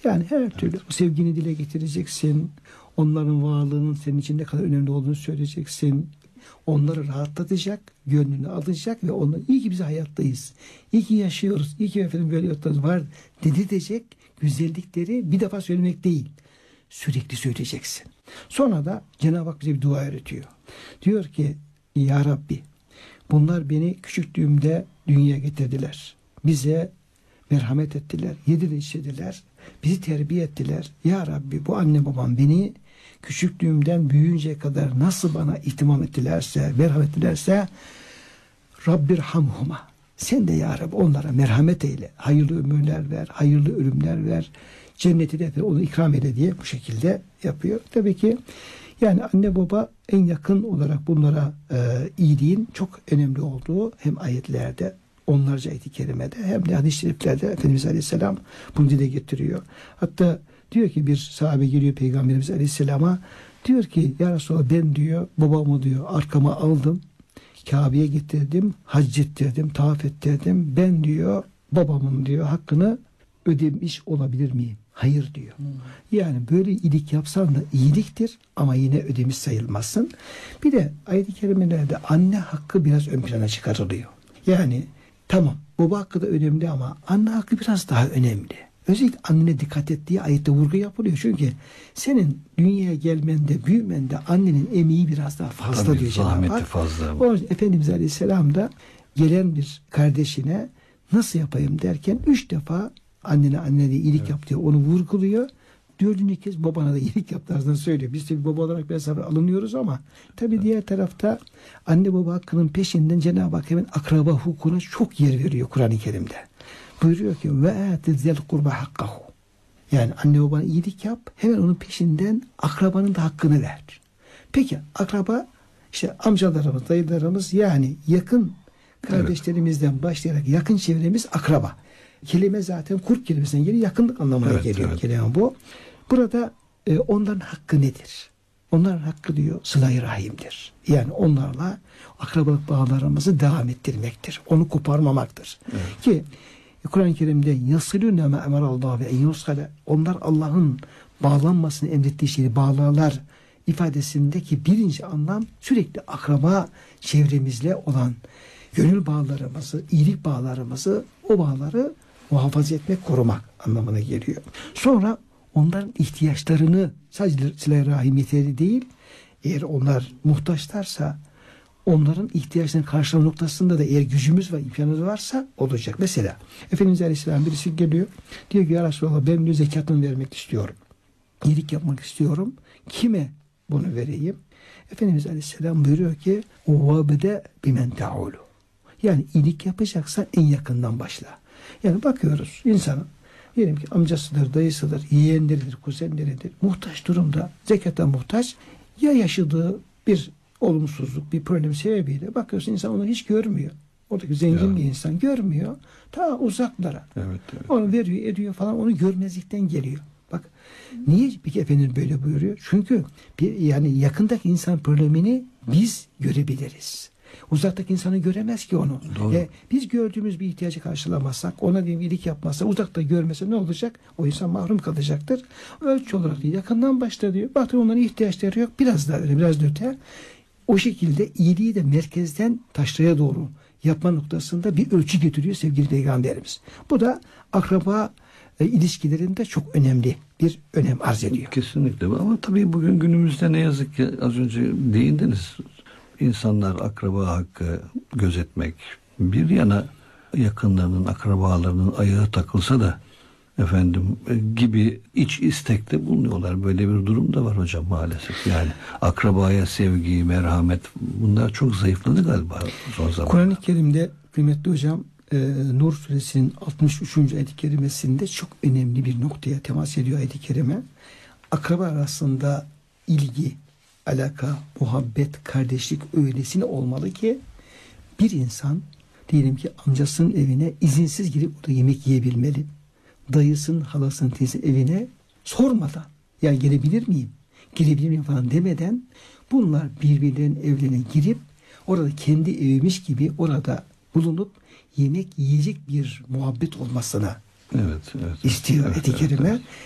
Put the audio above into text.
Yani her türlü sevgini dile getireceksin. Onların varlığının senin için ne kadar önemli olduğunu söyleyeceksin. Onları rahatlatacak, gönlünü alacak ve onlara iyi ki biz hayattayız. İyi ki yaşıyoruz. İyi ki efendim böyle hayatımız var dedirtecek güzellikleri bir defa söylemek değil. Sürekli söyleyeceksin. Sonra da Cenab-ı Hak bize bir dua öğretiyor. Diyor ki Ya Rabbi, bunlar beni küçüklüğümde dünyaya getirdiler. Bize merhamet ettiler, yediler, içirdiler, bizi terbiye ettiler. Ya Rabbi, bu anne babam beni küçüklüğümden büyüyünceye kadar nasıl bana ihtimam ettilerse, merhamet ettilerse Rabbirhamhuma. Sen de Ya Rabbi onlara merhamet eyle. Hayırlı ömürler ver, hayırlı ölümler ver. Cenneti de onu ikram eyle diye bu şekilde yapıyor. Tabii ki yani anne baba en yakın olarak bunlara iyiliğin çok önemli olduğu hem ayetlerde, onlarca ayet-i kerimede hem de hadis-i şeriflerde Efendimiz Aleyhisselam bunu dile getiriyor. Hatta diyor ki bir sahabe geliyor Peygamberimiz Aleyhisselam'a, diyor ki Ya Resulallah, ben diyor babamı diyor arkama aldım, Kabe'ye getirdim, hac ettirdim, tavaf ettirdim. Ben diyor babamın diyor hakkını ödemiş olabilir miyim? Hayır diyor. Yani böyle iyilik yapsan da iyiliktir ama yine ödemiş sayılmazsın. Bir de ayet-i kerimelerde anne hakkı biraz ön plana çıkarılıyor. Yani tamam baba hakkı da önemli ama anne hakkı biraz daha önemli. Özellikle annene dikkat ettiği ayette vurgu yapılıyor. Çünkü senin dünyaya gelmende, büyümende annenin emeği biraz daha fazla. Tabii, diyor Cenab-ı zahmeti Hak. fazla. O Efendimiz Aleyhisselam da gelen bir kardeşine nasıl yapayım derken 3 defa anne diye iyilik yap diye onu vurguluyor. 4. kez babana da iyilik yap tarzında söylüyor. Biz de bir baba olarak biraz alınıyoruz ama tabii diğer tarafta anne baba hakkının peşinden Cenab-ı Hak hemen akraba hukukuna çok yer veriyor Kur'an-ı Kerim'de. Buyuruyor ki ve atizel kurba hakkahu. Yani anne babana iyilik yap, hemen onun peşinden akrabanın da hakkını ver. Peki akraba işte amcalarımız, dayılarımız yani yakın kardeşlerimizden başlayarak yakın çevremiz akraba. Kelime zaten Kurd kelimesinden geliyor, yakınlık anlamına geliyor. Evet. Kelime bu. Burada onların hakkı nedir? Onların hakkı diyor sıla-i rahimdir. Yani onlarla akrabalık bağlarımızı devam ettirmektir. Onu koparmamaktır. Evet. Ki Kur'an-ı Kerim'de yasilûne me emerallâhu ve en yusale, onlar Allah'ın bağlanmasını emrettiği şeyi bağlarlar ifadesindeki birinci anlam sürekli akraba çevremizle olan gönül bağlarımızı, iyilik bağlarımızı, o bağları muhafaza etmek, korumak anlamına geliyor. Sonra onların ihtiyaçlarını sadece sıla-i rahim yeterli değil, eğer onlar muhtaçlarsa onların ihtiyaçlarını karşılama noktasında da eğer gücümüz ve imkanımız varsa olacak. Mesela Efendimiz Aleyhisselam birisi geliyor, diyor ki Ya Resulallah, ben diyor zekatımı vermek istiyorum. İyilik yapmak istiyorum. Kime bunu vereyim? Efendimiz Aleyhisselam buyuruyor ki وَابْدَ بِمَنْ تَعُولُ. Yani iyilik yapacaksan en yakından başla. Yani bakıyoruz insana, diyelim ki amcasıdır, dayısıdır, yeğenleridir, kuzenleridir, muhtaç durumda, zekata muhtaç, ya yaşadığı bir olumsuzluk, bir problem sebebiyle bakıyorsun insan onu hiç görmüyor. Oradaki zengin bir insan görmüyor. Ta uzaklara. Evet. Onu veriyor, ediyor falan, onu görmezlikten geliyor. Bak niye peki Efendimiz böyle buyuruyor? Çünkü yani yakındaki insan problemini biz görebiliriz. Uzaktaki insanı göremez ki onu. Biz gördüğümüz bir ihtiyacı karşılamazsak, ona diyelim iyilik yapmazsa, uzakta görmese ne olacak? O insan mahrum kalacaktır. Ölçü olarak değil, yakından başla diyor. Bakın onların ihtiyaçları yok. Biraz daha öyle, biraz da öte. O şekilde iyiliği de merkezden taşraya doğru yapma noktasında bir ölçü getiriyor sevgili Peygamberimiz. Bu da akraba ilişkilerinde çok önemli bir önem arz ediyor. Kesinlikle. Ama tabii bugün günümüzde ne yazık ki az önce değindiniz. İnsanlar akraba hakkı gözetmek bir yana, yakınlarının, akrabalarının ayağı takılsa da gibi iç istekte bulunuyorlar. Böyle bir durum da var hocam maalesef. Yani akrabaya sevgi, merhamet, bunlar çok zayıfladı galiba son zamanlarda. Kur'an-ı Kerim'de kıymetli hocam Nur suresinin 63. ayet-i kerimesinde çok önemli bir noktaya temas ediyor ayet-i kerime. Akraba arasında ilgi, alaka, muhabbet, kardeşlik öylesine olmalı ki bir insan diyelim ki amcasının evine izinsiz girip orada yemek yiyebilmeli. Dayısının, halasının, teyzesinin evine sormadan ya gelebilir miyim, girebilir miyim falan demeden bunlar birbirlerinin evlerine girip orada kendi eviymiş gibi orada bulunup yemek yiyecek bir muhabbet olmasına istiyor ayet-i kerime.